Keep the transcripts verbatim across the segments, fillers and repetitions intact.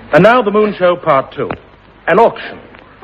And now the Moon Show Part Two. An auction.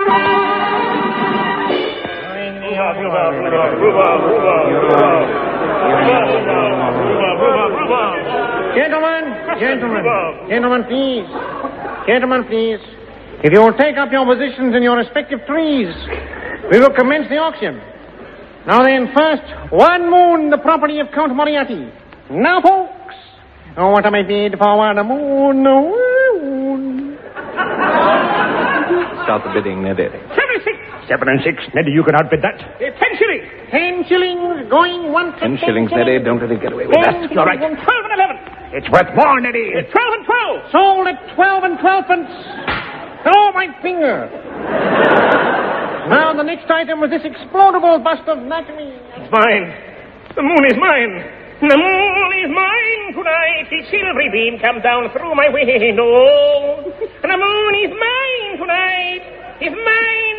Gentlemen, gentlemen, gentlemen, please. Gentlemen, please. If you will take up your positions in your respective trees, we will commence the auction. Now then, first, one moon, the property of Count Moriarty. Now, folks, oh, what am I bid for one moon? moon. Start the bidding, Neddy. Seventy-six. Seven and six. Neddy, you can outbid that. Uh, ten shillings. Ten shillings, going one Ten shillings, Neddy. Don't let it get away with that. You're right. Twelve and eleven. It's worth more, Neddy. Uh, twelve and twelve. Sold at twelve and twelve pence. Oh, my finger. Now, the next item was this explodable bust of Natalie. It's mine. The moon is mine. The moon is mine tonight. Its silvery beam comes down through my window. And the moon is mine tonight. It's mine.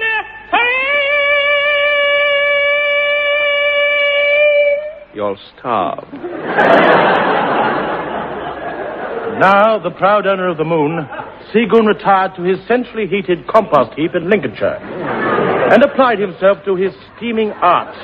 You'll starve. Now, the proud owner of the moon, Seagoon retired to his centrally heated compost heap in Lincolnshire and applied himself to his steaming art.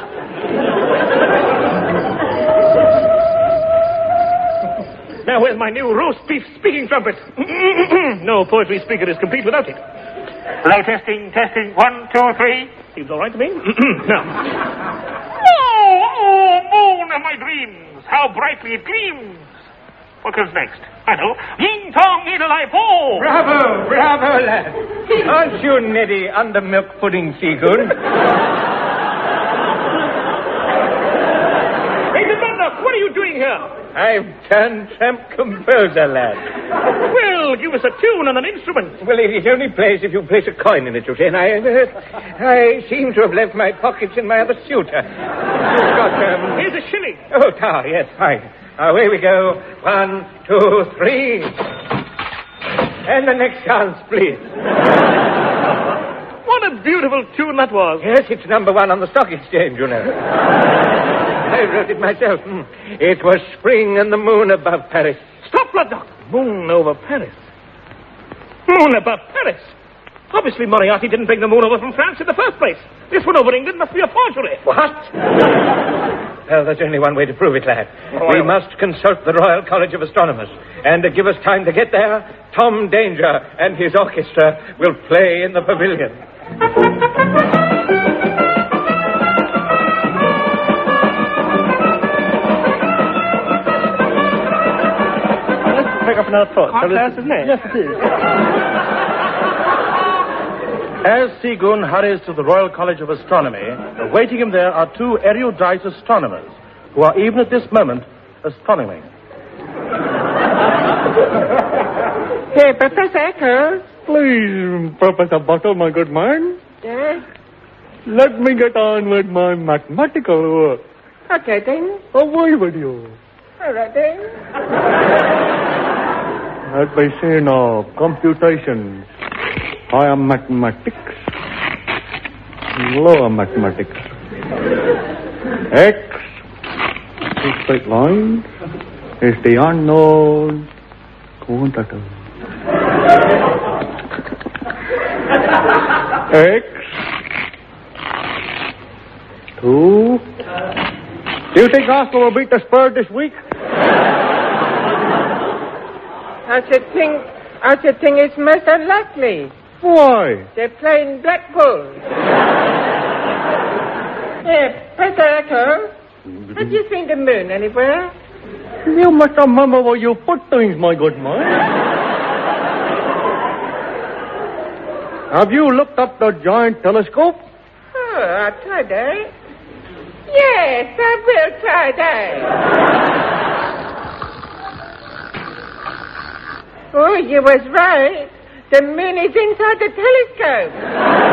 Now, where's my new roast beef speaking trumpet? No poetry speaker is complete without it. Hello, testing, testing. One, two, three. Seems all right to me. Now. Oh, oh, moon of my dreams. How brightly it gleams. What comes next? I know. Ying tong idolai po. Bravo, bravo, lad. Aren't you Neddy under milk pudding, Seagoon? Hey, Commander, what are you doing here? I've turned tramp composer, lad. Well, give us a tune and an instrument. Well, it only plays if you place a coin in it, you see, and I, uh, I seem to have left my pockets in my other suit. Uh, got, um... Here's a shilling. Oh, tar, yes, fine. Away we go. One, two, three. And the next chance, please. What a beautiful tune that was. Yes, it's number one on the stock exchange, you know. I wrote it myself. Mm. It was spring and the moon above Paris. Stop, Blood Doc. Moon over Paris. Moon above Paris. Obviously, Moriarty didn't bring the moon over from France in the first place. This one over England must be a forgery. What? Well, there's only one way to prove it, lad. Oh, we well. must consult the Royal College of Astronomers. And to give us time to get there, Tom Danger and his orchestra will play in the pavilion. Let's pick up another thought. Hot glass, isn't it? Yes, it is. As Seagoon hurries to the Royal College of Astronomy, awaiting him there are two erudite astronomers who are even at this moment astronoming. Hey, Professor Echo. Please, Professor Bottle, my good man. Yes? Let me get on with my mathematical work. Okay, then. Away with you. All right, then. Let me see now. Computations. Higher mathematics. Lower mathematics. X is straight line. Is the unknown quantity. X. Two. Do you think Oscar will beat the Spurs this week? I should think, I should think it's most unlikely. Why? They're playing Blackpool. Hey, Professor Echo. Have you seen the moon anywhere? You must remember where you put things, my good man. Have you looked up the giant telescope? Oh, I'll try that. Yes, I will try that. Oh, you was right. The moon is inside the telescope.